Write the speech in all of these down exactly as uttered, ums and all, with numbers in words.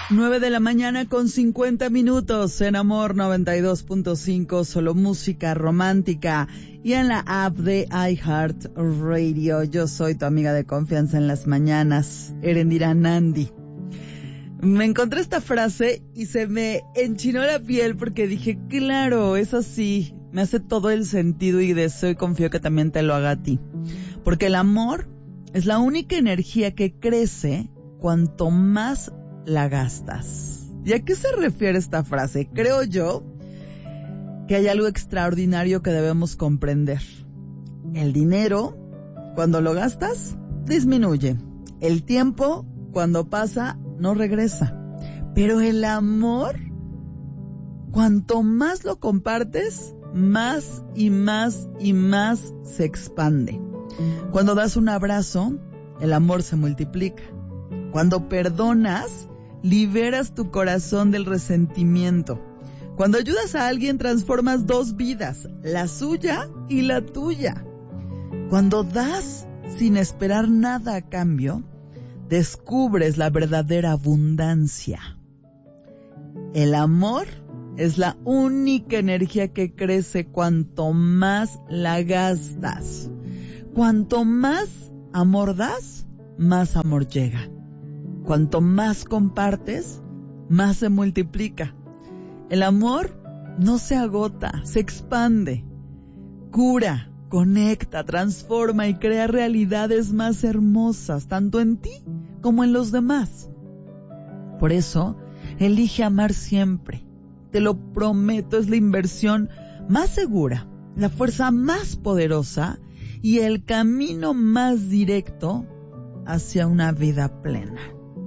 nueve de la mañana con cincuenta minutos en Amor noventa y dos punto cinco, solo música romántica, y en la app de iHeartRadio. Yo soy tu amiga de confianza en las mañanas, Erendira Nandi. Me encontré esta frase y se me enchinó la piel porque dije, claro, es así, me hace todo el sentido y deseo y confío que también te lo haga a ti. Porque el amor es la única energía que crece cuanto más la gastas. ¿Y a qué se refiere esta frase? Creo yo que hay algo extraordinario que debemos comprender. El dinero, cuando lo gastas, disminuye. El tiempo, cuando pasa, no regresa. Pero el amor, cuanto más lo compartes, más y más y más se expande. Cuando das un abrazo, el amor se multiplica. Cuando perdonas, liberas tu corazón del resentimiento. Cuando ayudas a alguien, transformas dos vidas, la suya y la tuya. Cuando das sin esperar nada a cambio, descubres la verdadera abundancia. El amor es la única energía que crece cuanto más la gastas. Cuanto más amor das, más amor llega. Cuanto más compartes, más se multiplica. El amor no se agota, se expande, cura, conecta, transforma y crea realidades más hermosas, tanto en ti como en los demás. Por eso, elige amar siempre. Te lo prometo, es la inversión más segura, la fuerza más poderosa y el camino más directo hacia una vida plena.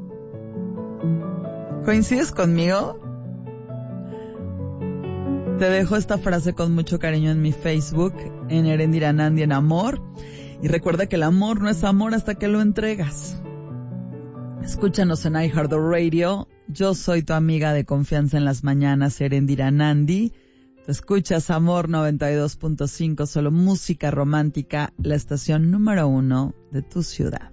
¿Coincides conmigo? Te dejo esta frase con mucho cariño en mi Facebook, en Erendira Nandi en Amor. Y recuerda que el amor no es amor hasta que lo entregas. Escúchanos en iHeartRadio. Yo soy tu amiga de confianza en las mañanas, Erendira Nandi. Te escuchas Amor noventa y dos punto cinco, solo música romántica, la estación número uno de tu ciudad.